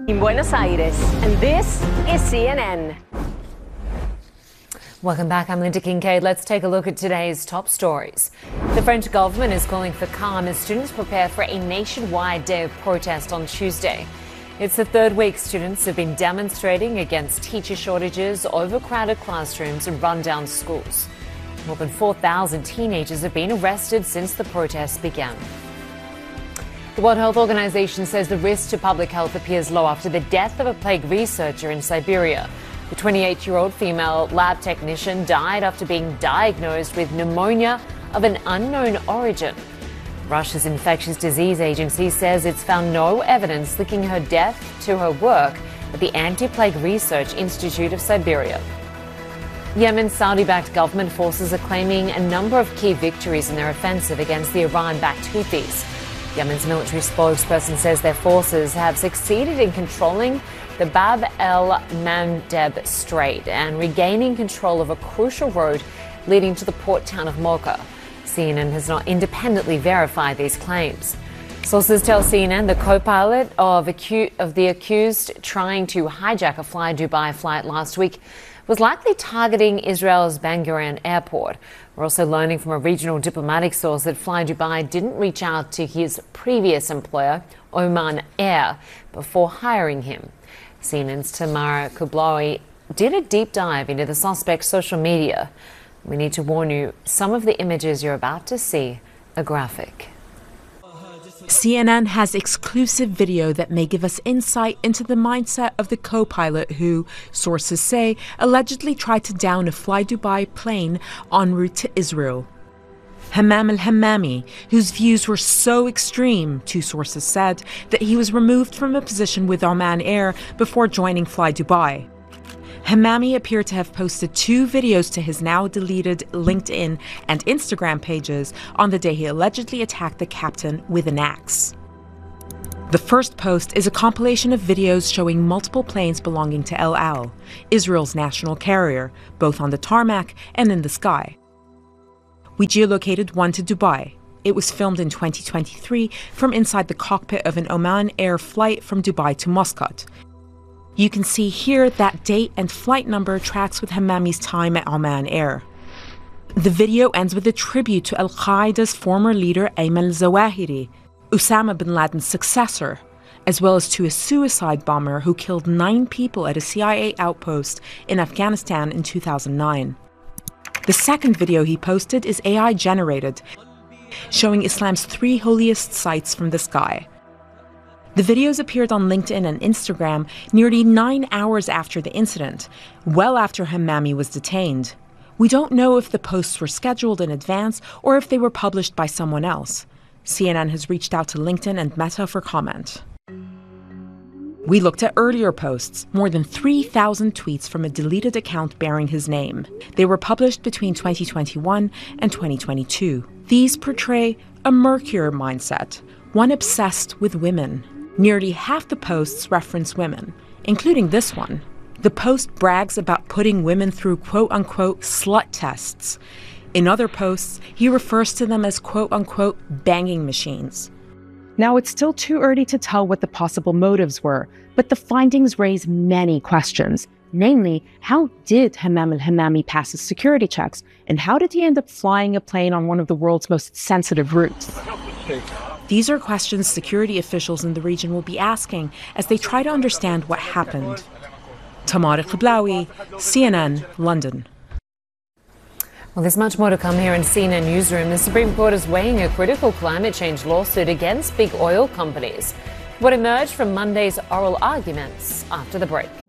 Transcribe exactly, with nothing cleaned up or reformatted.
In Buenos Aires, and this is C N N. Welcome back. I'm Linda Kincaid. Let's take a look at today's top stories. The French government is calling for calm as students prepare for a nationwide day of protest on Tuesday. It's the third week students have been demonstrating against teacher shortages, overcrowded classrooms and rundown schools. More than four thousand teenagers have been arrested since the protests began. The World Health Organization says the risk to public health appears low after the death of a plague researcher in Siberia. The twenty-eight-year-old female lab technician died after being diagnosed with pneumonia of an unknown origin. Russia's infectious disease agency says it's found no evidence linking her death to her work at the Anti-Plague Research Institute of Siberia. Yemen's Saudi-backed government forces are claiming a number of key victories in their offensive against the Iran-backed Houthis. Yemen's military spokesperson says their forces have succeeded in controlling the Bab el-Mandeb Strait and regaining control of a crucial road leading to the port town of Mocha. C N N has not independently verified these claims. Sources tell C N N the co-pilot of, acu- of the accused trying to hijack a Fly Dubai flight last week was likely targeting Israel's Ben Gurion airport. We're also learning from a regional diplomatic source that Fly Dubai didn't reach out to his previous employer, Oman Air, before hiring him. C N N's Tamara Kublawi did a deep dive into the suspect's social media. We need to warn you, some of the images you're about to see are graphic. C N N has exclusive video that may give us insight into the mindset of the co-pilot who, sources say, allegedly tried to down a Fly Dubai plane en route to Israel. Hammam al-Hammami, whose views were so extreme, two sources said, that he was removed from a position with Oman Air before joining Fly Dubai. Hammami appeared to have posted two videos to his now deleted LinkedIn and Instagram pages on the day he allegedly attacked the captain with an axe. The first post is a compilation of videos showing multiple planes belonging to El Al, Israel's national carrier, both on the tarmac and in the sky. We geolocated one to Dubai. It was filmed in twenty twenty-three from inside the cockpit of an Oman Air flight from Dubai to Muscat. You can see here that date and flight number tracks with Hammami's time at Oman Air. The video ends with a tribute to Al-Qaeda's former leader Ayman al-Zawahiri, Osama bin Laden's successor, as well as to a suicide bomber who killed nine people at a C I A outpost in Afghanistan in two thousand nine. The second video he posted is A I generated, showing Islam's three holiest sites from the sky. The videos appeared on LinkedIn and Instagram nearly nine hours after the incident, well after Hammami was detained. We don't know if the posts were scheduled in advance or if they were published by someone else. C N N has reached out to LinkedIn and Meta for comment. We looked at earlier posts, more than three thousand tweets from a deleted account bearing his name. They were published between twenty twenty-one and twenty twenty-two. These portray a murkier mindset, one obsessed with women. Nearly half the posts reference women, including this one. The post brags about putting women through quote-unquote slut tests. In other posts, he refers to them as quote-unquote banging machines. Now, it's still too early to tell what the possible motives were, but the findings raise many questions. Namely, how did Hammam al-Hammami pass his security checks? And how did he end up flying a plane on one of the world's most sensitive routes? These are questions security officials in the region will be asking as they try to understand what happened. Tamara Kublawi, C N N, London. Well, there's much more to come here in C N N Newsroom. The Supreme Court is weighing a critical climate change lawsuit against big oil companies. What emerged from Monday's oral arguments after the break.